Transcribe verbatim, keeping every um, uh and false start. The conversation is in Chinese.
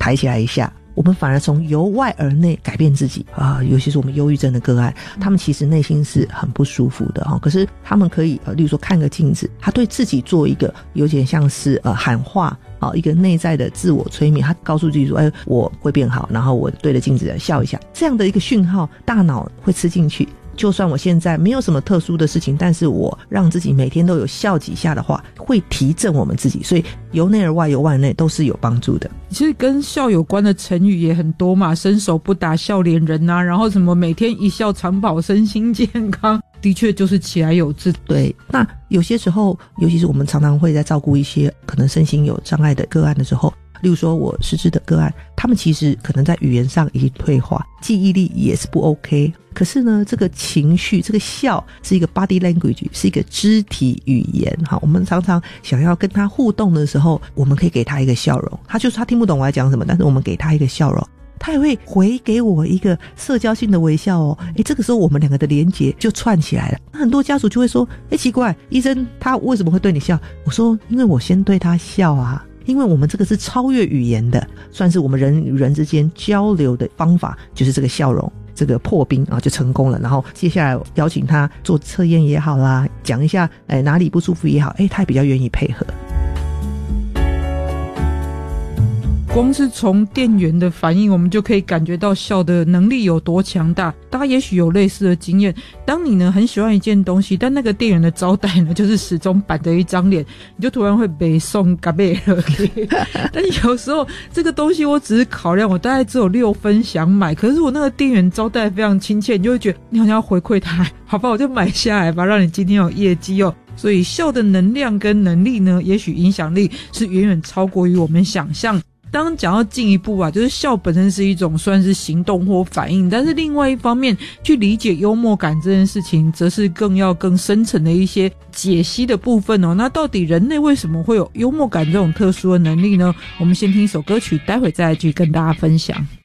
抬起来一下，我们反而从由外而内改变自己啊、呃，尤其是我们忧郁症的个案，他们其实内心是很不舒服的哈、哦。可是他们可以呃，例如说看个镜子，他对自己做一个有点像是呃喊话啊、哦，一个内在的自我催眠，他告诉自己说，哎，我会变好，然后我对着镜子笑一下，这样的一个讯号，大脑会吃进去。就算我现在没有什么特殊的事情，但是我让自己每天都有笑几下的话，会提振我们自己，所以由内而外由外而内都是有帮助的。 其实跟笑有关的成语也很多嘛，伸手不打笑脸人啊，然后什么每天一笑长跑身心健康，的确就是起来有志。 对，那有些时候尤其是我们常常会在照顾一些可能身心有障碍的个案的时候，例如说我失智的个案，他们其实可能在语言上已经退化，记忆力也是不 OK， 可是呢这个情绪，这个笑是一个 body language， 是一个肢体语言。好，我们常常想要跟他互动的时候，我们可以给他一个笑容，他就是他听不懂我在讲什么，但是我们给他一个笑容，他也会回给我一个社交性的微笑哦。诶，这个时候我们两个的连结就串起来了。那很多家属就会说，诶，奇怪，医生他为什么会对你笑？我说因为我先对他笑啊，因为我们这个是超越语言的，算是我们人与人之间交流的方法，就是这个笑容，这个破冰啊就成功了。然后接下来邀请他做测验也好啦，讲一下哎哪里不舒服也好，哎他也比较愿意配合。 光是从店员的反应，我们就可以感觉到笑的能力有多强大。大家也许有类似的经验，当你呢很喜欢一件东西，但那个店员的招待呢就是始终板着一张脸，你就突然会北宋嘎贝了。但有时候这个东西我只是考量我大概只有六分想买，可是我那个店员招待非常亲切，你就会觉得你好像要回馈他，好吧我就买下来吧，让你今天有业绩哦。所以笑的能量跟能力呢，也许影响力是远远超过于我们想象。当然讲到进一步啊，就是笑本身是一种算是行动或反应，但是另外一方面去理解幽默感这件事情，则是更要更深层的一些解析的部分哦。那到底人类为什么会有幽默感这种特殊的能力呢？我们先听一首歌曲，待会再来继续跟大家分享。